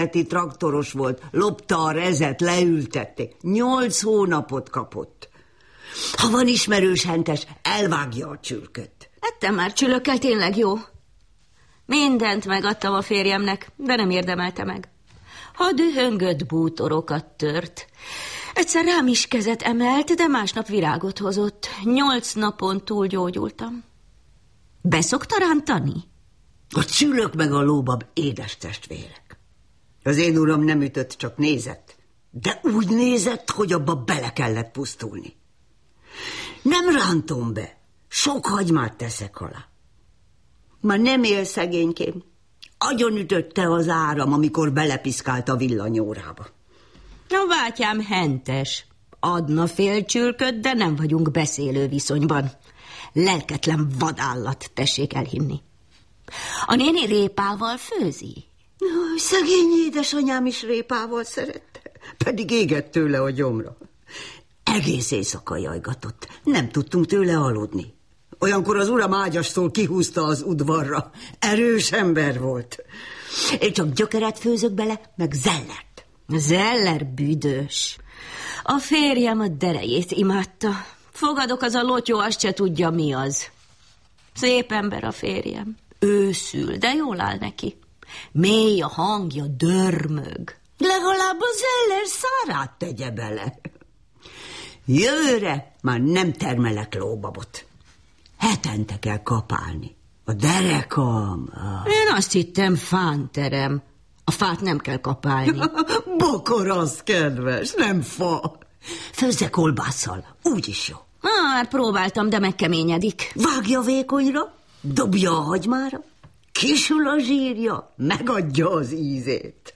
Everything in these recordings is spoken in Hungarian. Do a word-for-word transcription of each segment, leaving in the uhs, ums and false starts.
heti traktoros volt, lopta a rezet, leültették. Nyolc hónapot kapott. Ha van ismerős hentes, elvágja a csülköt. Ettem már csülökkel, tényleg jó. Mindent megadtam a férjemnek, de nem érdemelte meg. Ha dühöngött, bútorokat tört. Egyszer rám is kezet emelt, de másnap virágot hozott. Nyolc napon túl gyógyultam. Beszokta rántani? A csülök meg a lóbab édes testvérek. Az én uram nem ütött, csak nézett. De úgy nézett, hogy abba bele kellett pusztulni. Nem rántom be, sok hagymát teszek alá. Már nem él szegénykém. Agyonütötte az áram, amikor belepiszkált a villanyórába. A bátyám hentes. Adna fél csülköt, de nem vagyunk beszélő viszonyban. Lelketlen vadállat, tessék elhinni. A néni répával főzi? Ó, szegény édesanyám is répával szerette, pedig égett tőle a gyomra. Egész éjszaka jajgatott, nem tudtunk tőle aludni. Olyankor az uram ágyastól kihúzta az udvarra. Erős ember volt. Én csak gyökeret főzök bele, meg zellert. Zeller büdös. A férjem a derejét imádta. Fogadok, az a lotyó, azt se tudja, mi az. Szép ember a férjem. Őszül, de jól áll neki. Mély a hangja, dörmög. Legalább a zeller szárát tegye bele. Jövőre már nem termelek lóbabot. Hetente kell kapálni. A derekam. Ah. Én azt hittem, fánterem. A fát nem kell kapálni. Bokor az kedves, nem fa. Főzze kolbásszal, úgyis jó. Már próbáltam, de megkeményedik. Vágja vékonyra, dobja a hagymára, kisül a zsírja, megadja az ízét.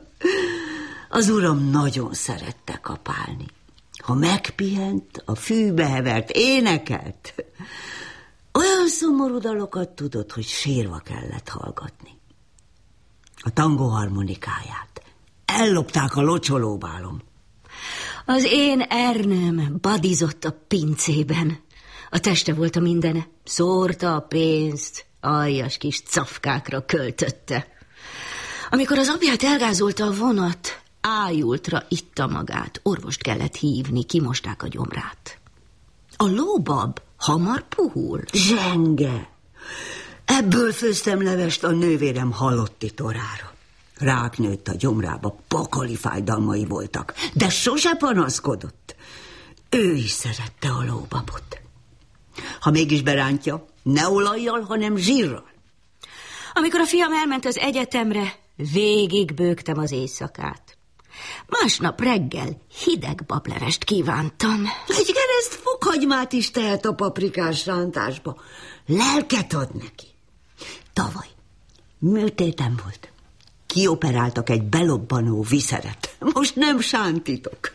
Az uram nagyon szerette kapálni. Ha megpihent, a fűbe hevert, énekelt. Olyan szomorú dalokat tudott, hogy sírva kellett hallgatni. A tangó harmonikáját ellopták a locsolóbálom. Az én Ernőm badizott a pincében. A teste volt a mindene. Szórta a pénzt, aljas kis cafkákra költötte. Amikor az apját elgázolta a vonat, ájultra itta magát. Orvost kellett hívni, kimosták a gyomrát. A lóbab hamar puhul. Zsenge! Ebből főztem levest a nővérem halotti torára. Rák nőtt a gyomrába, pakali fájdalmai voltak, de sose panaszkodott. Ő is szerette a lóbabot. Ha mégis berántja, ne olajjal, hanem zsírral. Amikor a fiam elment az egyetemre, végig bőgtem az éjszakát. Másnap reggel hideg bablevest kívántam. Egy kereszt fokhagymát is tehet a paprikás rántásba. Lelket ad neki. Tavaly műtétem volt. Kioperáltak egy belobbanó viszeret. Most nem sántítok.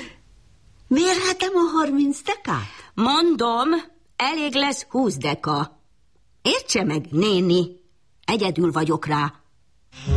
Mérhetem a harminc dekát? Mondom, elég lesz húsz deka. Értse meg, néni, egyedül vagyok rá.